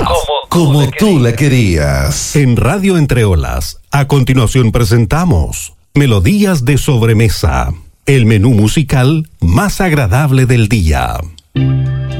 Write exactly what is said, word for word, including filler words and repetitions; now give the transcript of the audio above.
como tú la querías. En Radio Entre Olas, a continuación presentamos Melodías de Sobremesa, el menú musical más agradable del día.